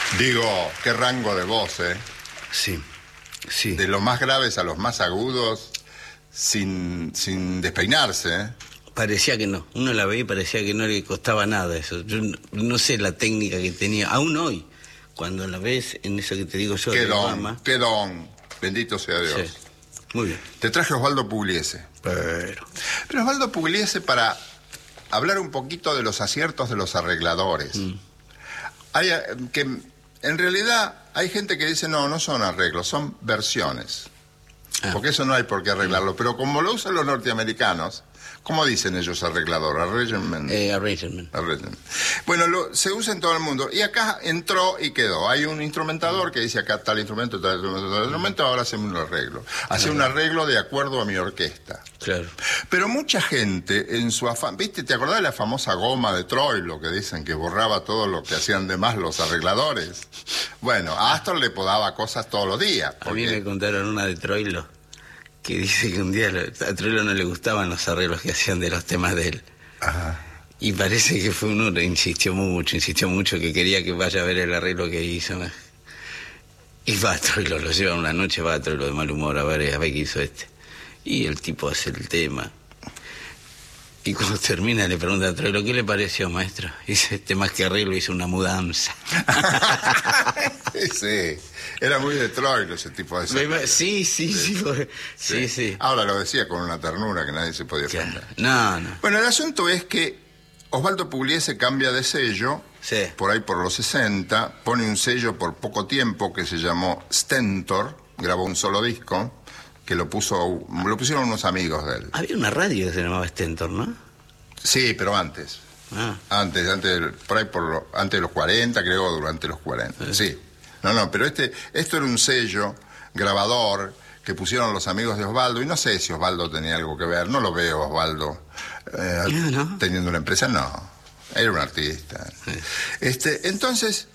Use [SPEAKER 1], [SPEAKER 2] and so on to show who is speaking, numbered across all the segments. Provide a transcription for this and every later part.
[SPEAKER 1] Digo, qué rango de voz, ¿eh?
[SPEAKER 2] Sí, sí.
[SPEAKER 1] De los más graves a los más agudos, sin despeinarse, ¿eh?
[SPEAKER 2] Parecía que no. Uno la veía y parecía que no le costaba nada eso. Yo no sé la técnica que tenía. Aún hoy, cuando la ves en eso que te digo yo,
[SPEAKER 1] Qué
[SPEAKER 2] de
[SPEAKER 1] don,
[SPEAKER 2] Obama.
[SPEAKER 1] qué don. Bendito sea Dios.
[SPEAKER 2] Sí. Muy bien.
[SPEAKER 1] Te traje a Osvaldo Pugliese.
[SPEAKER 2] Pero
[SPEAKER 1] Osvaldo Pugliese para hablar un poquito de los aciertos de los arregladores. Hay que en realidad hay gente que dice no son arreglos, son versiones. Porque eso no hay por qué arreglarlo. Pero como lo usan los norteamericanos, ¿cómo dicen ellos arreglador? Arrangement.
[SPEAKER 2] Arrangement.
[SPEAKER 1] Bueno, se usa en todo el mundo. Y acá entró y quedó. Hay un instrumentador que dice acá tal instrumento, tal instrumento, tal instrumento, ahora hacemos un arreglo. Hace un arreglo de acuerdo a mi orquesta.
[SPEAKER 2] Claro.
[SPEAKER 1] Pero mucha gente en su afán... ¿Viste? ¿Te acordás de la famosa goma de Troilo que dicen que borraba todo lo que hacían de más los arregladores? Bueno, a Astor le podaba cosas todos los días.
[SPEAKER 2] A mí me contaron una de Troilo que dice que un día a Troilo no le gustaban los arreglos que hacían de los temas de él.
[SPEAKER 1] Ajá.
[SPEAKER 2] Y parece que fue uno que insistió mucho, que quería que vaya a ver el arreglo que hizo. Y va a Troilo, lo lleva una noche, va a Troilo de mal humor a ver qué hizo este. Y el tipo hace el tema. Y cuando termina le pregunta a Troilo, ¿qué le pareció, maestro? Y dice, este más que arreglo hizo una mudanza.
[SPEAKER 1] Sí, era muy de Troilo ese tipo de cosas.
[SPEAKER 2] Sí.
[SPEAKER 1] Ahora lo decía con una ternura que nadie se podía ofender.
[SPEAKER 2] No.
[SPEAKER 1] Bueno, el asunto es que Osvaldo Pugliese cambia de sello, por ahí por los 60, pone un sello por poco tiempo que se llamó Stentor, grabó un solo disco, que lo pusieron unos amigos de él.
[SPEAKER 2] Había una radio que se llamaba Stentor, ¿no?
[SPEAKER 1] Sí, pero antes. Antes, por ahí antes de los 40, creo, durante los 40. Sí. No, pero esto era un sello grabador que pusieron los amigos de Osvaldo, y no sé si Osvaldo tenía algo que ver, no lo veo Osvaldo teniendo una empresa, no, era un artista. Entonces,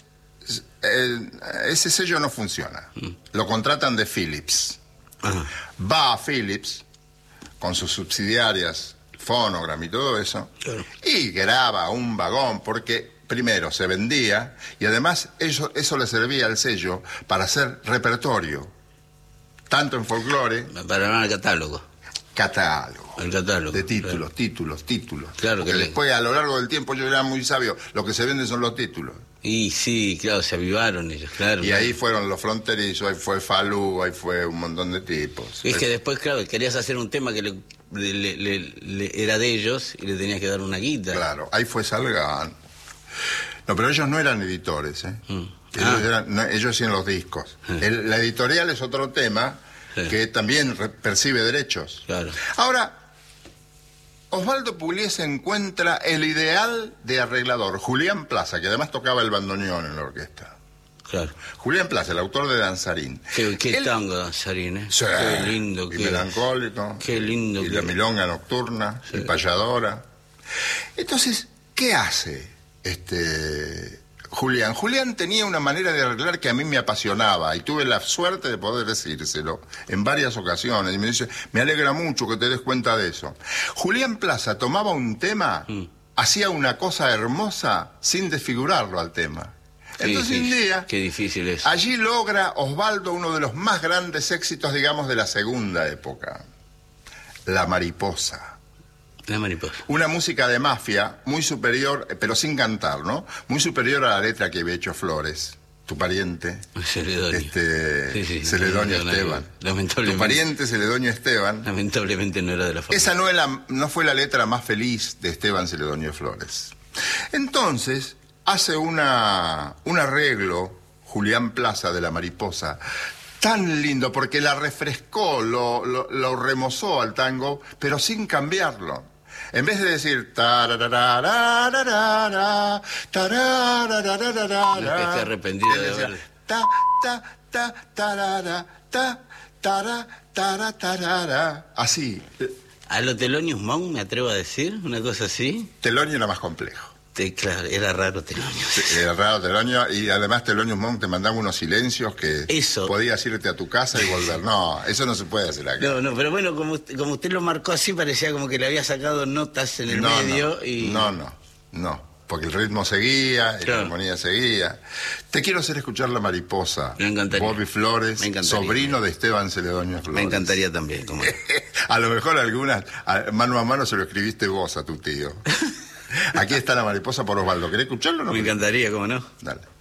[SPEAKER 1] ese sello no funciona, lo contratan de Philips. Va a Philips con sus subsidiarias, Phonogram y todo eso, y graba un vagón, porque primero se vendía y además eso le servía al sello para hacer repertorio, tanto en folclore,
[SPEAKER 2] para armar el catálogo.
[SPEAKER 1] El catálogo de títulos,
[SPEAKER 2] claro.
[SPEAKER 1] títulos.
[SPEAKER 2] Claro que
[SPEAKER 1] después a lo largo del tiempo yo era muy sabio, lo que se vende son los títulos.
[SPEAKER 2] Y sí, claro, se avivaron ellos, claro.
[SPEAKER 1] Y ahí fueron los fronterizos, ahí fue Falú, ahí fue un montón de tipos.
[SPEAKER 2] Es que después, claro, querías hacer un tema que era de ellos y le tenías que dar una guita.
[SPEAKER 1] Claro, ahí fue Salgan. No, pero ellos no eran editores, ¿eh? Ellos hacían los discos. La editorial es otro tema que también percibe derechos.
[SPEAKER 2] Claro.
[SPEAKER 1] Ahora, Osvaldo Pugliese encuentra el ideal de arreglador, Julián Plaza, que además tocaba el bandoneón en la orquesta.
[SPEAKER 2] Claro.
[SPEAKER 1] Julián Plaza, el autor de Danzarín.
[SPEAKER 2] Qué tango Danzarín, ¿eh?
[SPEAKER 1] Sí,
[SPEAKER 2] qué lindo.
[SPEAKER 1] Y melancólico.
[SPEAKER 2] Qué lindo.
[SPEAKER 1] Y la milonga nocturna, y payadora. Entonces, ¿qué hace Julián? Julián tenía una manera de arreglar que a mí me apasionaba y tuve la suerte de poder decírselo en varias ocasiones. Y me dice, me alegra mucho que te des cuenta de eso. Julián Plaza tomaba un tema, hacía una cosa hermosa sin desfigurarlo al tema. Entonces un día,
[SPEAKER 2] qué difícil es.
[SPEAKER 1] Allí logra Osvaldo uno de los más grandes éxitos, digamos, de la segunda época. La Mariposa.
[SPEAKER 2] La Mariposa.
[SPEAKER 1] Una música de mafia muy superior, pero sin cantar, ¿no? Muy superior a la letra que había hecho Flores, tu pariente.
[SPEAKER 2] Celedonio.
[SPEAKER 1] Celedonio Esteban.
[SPEAKER 2] Lamentablemente.
[SPEAKER 1] Tu pariente Celedonio Esteban.
[SPEAKER 2] Lamentablemente no era de la familia.
[SPEAKER 1] Esa no fue la letra más feliz de Esteban Celedonio Flores. Entonces, hace un arreglo, Julián Plaza, de La Mariposa, tan lindo, porque la refrescó, lo remozó al tango, pero sin cambiarlo. En vez de decir tarararararara, tarararararara,
[SPEAKER 2] No, que esté arrepentido de haber...
[SPEAKER 1] ta ta ta tarara, ta tara tara tarara, así.
[SPEAKER 2] A lo Thelonious Monk, me atrevo a decir, una cosa así.
[SPEAKER 1] Thelonious era más complejo.
[SPEAKER 2] Claro, era raro Thelonious.
[SPEAKER 1] Era raro Thelonious, y además Thelonious Monk te mandaba unos silencios que podías irte a tu casa y volver. No, eso no se puede hacer acá.
[SPEAKER 2] No, pero bueno, como usted lo marcó así, parecía como que le había sacado notas en el medio y...
[SPEAKER 1] No. porque el ritmo seguía,
[SPEAKER 2] Claro.
[SPEAKER 1] la armonía seguía. Te quiero hacer escuchar La Mariposa.
[SPEAKER 2] Me encantaría.
[SPEAKER 1] Bobby Flores,
[SPEAKER 2] Me encantaría.
[SPEAKER 1] sobrino de Esteban Celedonio Flores.
[SPEAKER 2] Me encantaría también. Como...
[SPEAKER 1] A lo mejor algunas, mano a mano, se lo escribiste vos a tu tío. Aquí está La Mariposa por Osvaldo. ¿Querés escucharlo o no?
[SPEAKER 2] Me encantaría, ¿cómo no?
[SPEAKER 1] Dale.